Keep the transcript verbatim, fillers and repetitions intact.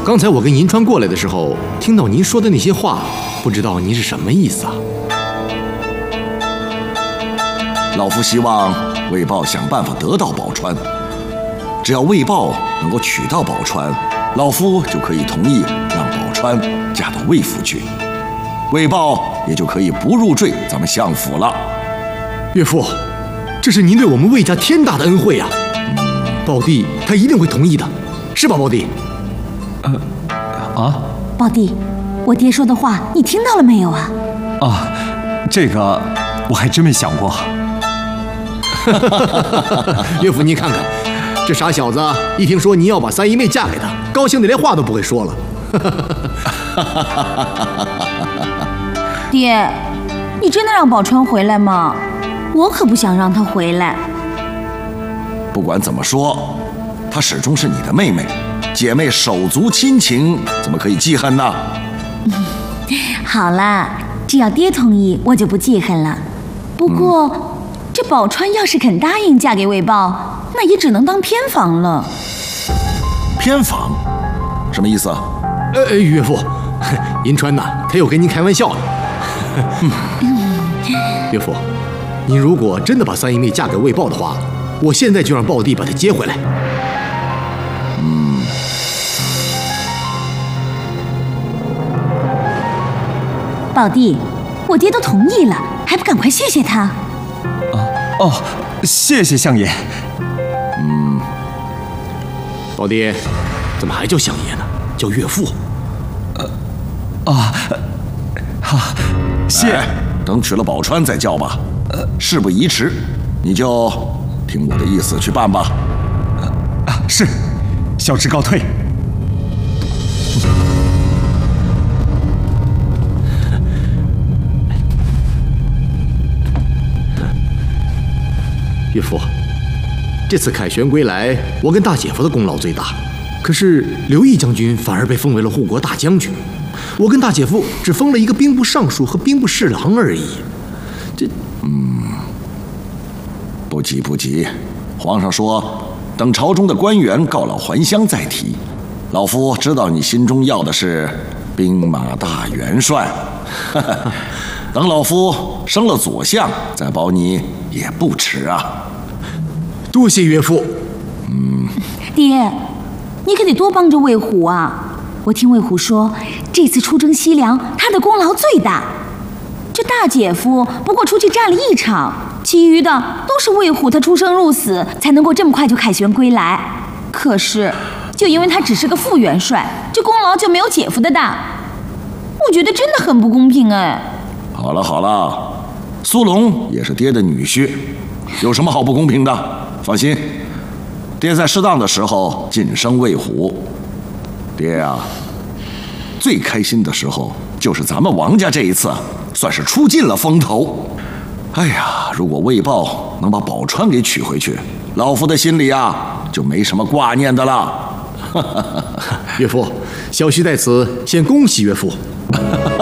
刚才我跟银川过来的时候，听到您说的那些话，不知道您是什么意思啊？ 老夫希望魏豹想办法得到宝钏，只要魏豹能够娶到宝钏，老夫就可以同意让宝钏嫁到魏府去，魏豹也就可以不入赘咱们相府了。 岳父，这是您对我们魏家天大的恩惠啊！宝弟他一定会同意的，是吧，宝弟？ 呃，啊， 宝弟，我爹说的话你听到了没有啊？ 啊，这个我还真没想过。 岳父，您看看，这傻小子一听说您要把三姨妹嫁给他，高兴的连话都不会说了。 爹，你真的让宝钏回来吗？我可不想让她回来。 不管怎么说，她始终是你的妹妹，姐妹手足亲情，怎么可以记恨呢？ 嗯，好啦，只要爹同意，我就不记恨了。不过。嗯这宝钏要是肯答应嫁给魏豹，那也只能当偏房了。 偏房？什么意思啊？ 呃，岳父，银川呐，他又跟您开玩笑了。岳父，您如果真的把三姨妹嫁给魏豹的话，我现在就让豹弟把她接回来。 嗯。 豹弟，我爹都同意了，还不赶快谢谢他？ 哦，谢谢相爷。 嗯， 宝弟，怎么还叫相爷呢？叫岳父。 呃，啊，好，谢。 哎，等娶了宝钏再叫吧。呃，事不宜迟，你就听我的意思去办吧。 呃，啊，是，小侄告退。 岳父，这次凯旋归来，我跟大姐夫的功劳最大，可是刘毅将军反而被封为了护国大将军，我跟大姐夫只封了一个兵部尚书和兵部侍郎而已。这…… 嗯，不急不急，皇上说等朝中的官员告老还乡再提。老夫知道你心中要的是兵马大元帅，等老夫升了左相再保你也不迟啊。 多谢岳父。 嗯， 爹，你可得多帮着魏虎啊！我听魏虎说，这次出征西凉，他的功劳最大。这大姐夫不过出去战了一场，其余的都是魏虎他出生入死，才能够这么快就凯旋归来。可是，就因为他只是个副元帅，这功劳就没有姐夫的大。我觉得真的很不公平哎。 好了好了，苏龙也是爹的女婿，有什么好不公平的？放心，爹在适当的时候晋升魏虎。爹啊，最开心的时候就是咱们王家这一次算是出尽了风头。哎呀，如果魏豹能把宝钏给娶回去，老夫的心里啊就没什么挂念的了。 岳父，小婿在此先恭喜岳父。